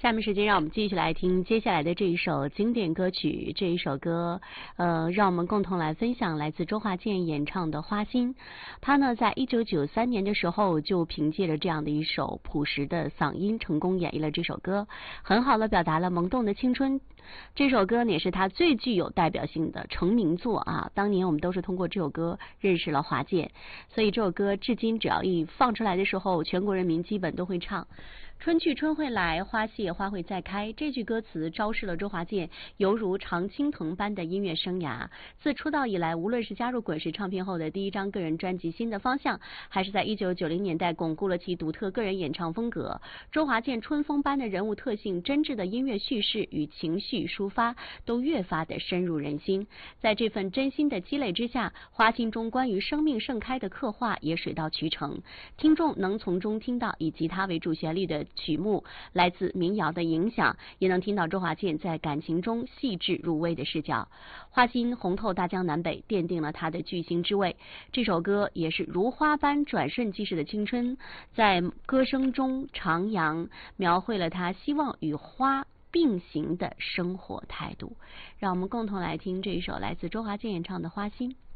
下面时间让我们继续来听接下来的这一首经典歌曲。这一首歌，让我们共同来分享来自周华健演唱的《花心》。他呢，在1993年的时候就凭借着这样的一首朴实的嗓音，成功演绎了这首歌，很好的表达了萌动的青春。这首歌呢，也是他最具有代表性的成名作啊。当年我们都是通过这首歌认识了华健，所以这首歌至今只要一放出来的时候，全国人民基本都会唱。春去春会来，花谢花会再开，这句歌词昭示了周华健犹如常青藤般的音乐生涯。自出道以来，无论是加入滚石唱片后的第一张个人专辑《新的方向》，还是在1990年代巩固了其独特个人演唱风格，周华健春风般的人物特性、真挚的音乐叙事与情绪抒发，都越发的深入人心。在这份真心的积累之下，花心中关于生命盛开的刻画也水到渠成，听众能从中听到以吉他为主旋律的曲目来自民谣的影响，也能听到周华健在感情中细致入微的视角。花心红透大江南北，奠定了他的巨星之位。这首歌也是如花般转瞬即逝的青春，在歌声中徜徉，描绘了他希望与花并行的生活态度。让我们共同来听这一首来自周华健演唱的《花心》。